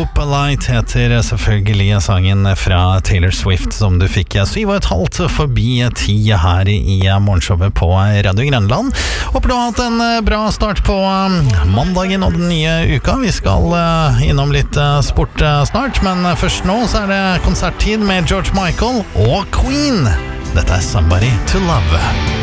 Hope a Light heter selvfølgelig sangen fra Taylor Swift som du fikk 7,5 forbi 10 her i morgenshowet på Radio Grønland. Håper du har hatt en bra start på mandagen og den nye uka. Vi skal innom litt sport snart, men først nå så er det konserttid med George Michael og Queen. Dette er Somebody to Love.